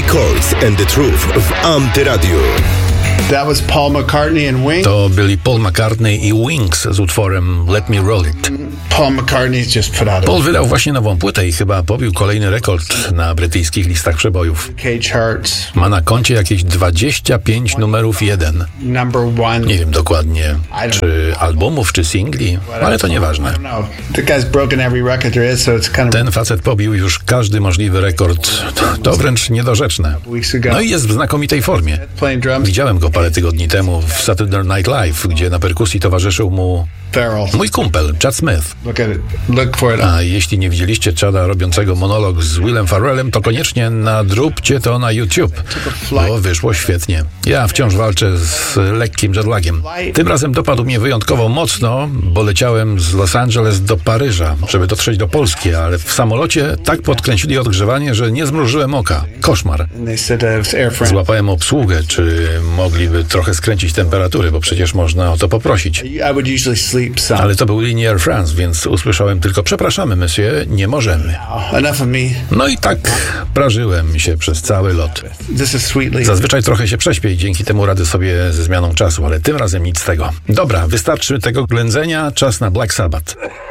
Chords and the Truth w Antyradiu. That was Paul McCartney and Wings. To byli Paul McCartney i Wings z utworem Let Me Roll It. Paul McCartney just put out Paul wydał właśnie nową płytę i chyba pobił kolejny rekord na brytyjskich listach przebojów. UK charts. Ma na koncie jakieś 25 numerów 1. Number one. Nie wiem dokładnie, czy albumów, czy singli, ale to nieważne. The guy's broken every record there is, so it's kind of... Ten facet pobił już każdy możliwy rekord. To wręcz niedorzeczne. No i jest w znakomitej formie. Playing drums. Widziałem go parę tygodni temu w Saturday Night Live, gdzie na perkusji towarzyszył mu Farrell. mój kumpel, Chad Smith. Look at it. Look for it. A jeśli nie widzieliście Chada robiącego monolog z Willem Farrellem, to koniecznie nadróbcie to na YouTube, bo wyszło świetnie. Ja wciąż walczę z lekkim jetlagiem. Tym razem dopadł mnie wyjątkowo mocno, bo leciałem z Los Angeles do Paryża, żeby dotrzeć do Polski, ale w samolocie tak podkręcili odgrzewanie, że nie zmrużyłem oka. Koszmar. And they said it was Air France. Złapałem obsługę, czy mogliby trochę skręcić temperatury, bo przecież można o to poprosić. I would usually sleep some. Ale to był linie Air France, więc usłyszałem tylko: przepraszamy, monsieur, nie możemy. Enough of me. No i tak prażyłem się przez cały lot. This is Sweetly. Zazwyczaj trochę się prześpię i dzięki temu radzę sobie ze zmianą czasu, ale tym razem nic z tego. Dobra, wystarczy tego ględzenia, czas na Black Sabbath.